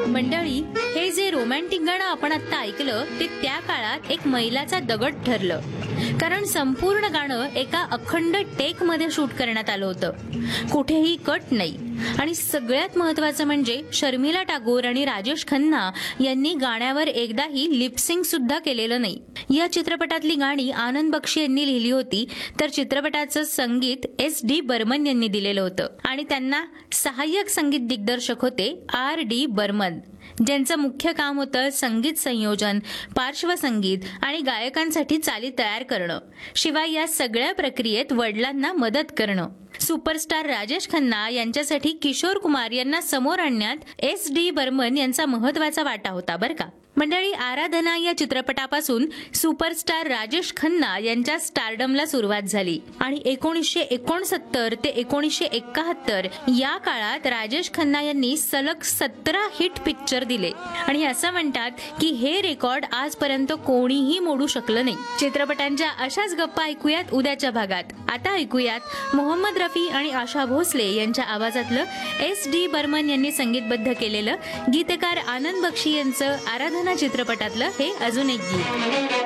मंडळी, हे जे रोमॅन्टिक गाणं आपण आता ऐकलं ते त्या काळात एक मैलाचा दगड ठरलं. कारण संपूर्ण गाणं एका अखंड टेक मध्ये शूट करण्यात आलं होतं. कुठेही कट नाही. आणि सगळ्यात महत्वाचं म्हणजे शर्मिला टागोर आणि राजेश खन्ना यांनी गाण्यावर एकदाही लिपसिंग सुद्धा केलेलं नाही. या चित्रपटातली गाणी आनंद बक्षी यांनी लिहिली होती, तर चित्रपटाचं संगीत SD बर्मन यांनी दिलेलं होतं. आणि त्यांना सहाय्यक संगीत दिग्दर्शक होते RD बर्मन, ज्यांचं मुख्य काम होतं संगीत संयोजन, पार्श्वसंगीत आणि गायकांसाठी चाली तयार करणं. शिवाय या सगळ्या प्रक्रियेत वडिलांना मदत करणं. सुपरस्टार राजेश खन्ना यांच्यासाठी किशोर कुमार यांना समोर आणण्यात SD बर्मन यांचा महत्वाचा वाटा होता बरं का. मंडळी, आराधना या चित्रपटापासून सुपरस्टार राजेश खन्ना यांच्या स्टारडमला सुरुवात झाली. आणि 1969 ते 1971 या काळात राजेश खन्ना यांनी सलग 17 हिट पिक्चर दिले. आणि असं म्हणतात की हे रेकॉर्ड आजपर्यंत कोणीही मोडू शकलं नाही. चित्रपटांच्या अशाच गप्पा ऐकूयात उद्याच्या भागात. आता ऐकूयात मोहम्मद रफी आणि आशा भोसले यांच्या आवाजातलं SD बर्मन यांनी संगीतबद्ध केलेलं गीतकार आनंद बक्षी यांचं आराधना चित्रपटातलं हे अजून एक गीत.